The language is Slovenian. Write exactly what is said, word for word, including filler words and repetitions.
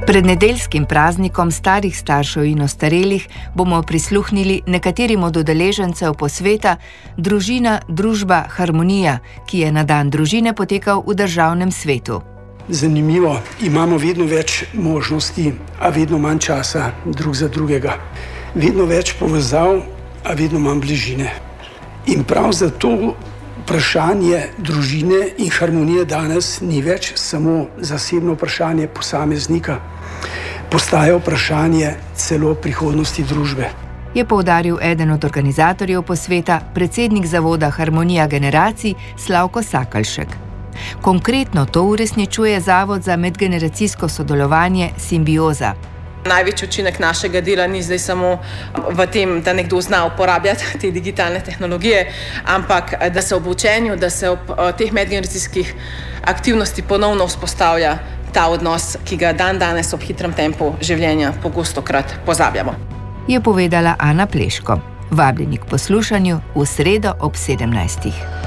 Pred nedeljskim praznikom starih staršev in ostarelih bomo prisluhnili nekaterim od udeležencev posveta Družina, družba, harmonija, ki je na dan družine potekal v Državnem svetu. Zanimivo, imamo vedno več možnosti, a vedno manj časa drug za drugega. Vedno več povezav, a vedno manj bližine. In prav zato vprašanje družine in harmonije danes ni več samo zasebno vprašanje posameznika, postaja vprašanje celo prihodnosti družbe. Je poudaril eden od organizatorjev posveta, predsednik zavoda Harmonija generacij Slavko Sakalšek. Konkretno to uresničuje Zavod za medgeneracijsko sodelovanje Simbioza. Največji učinek našega dela ni zdaj samo v tem, da nekdo zna uporabljati te digitalne tehnologije, ampak da se ob učenju, da se ob teh medgeneracijskih aktivnosti ponovno vzpostavlja ta odnos, ki ga dan danes ob hitrem tempu življenja pogostokrat pozabljamo. Je povedala Ana Pleško. Vabljeni k poslušanju v sredo ob sedemnajstih.